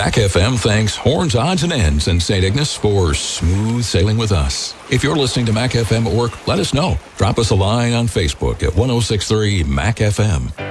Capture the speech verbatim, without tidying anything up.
Mac F M thanks Horns, Odds, and Ends in Saint Ignace for smooth sailing with us. If you're listening to Mac F M at work, let us know. Drop us a line on Facebook at one oh six three Mac F M.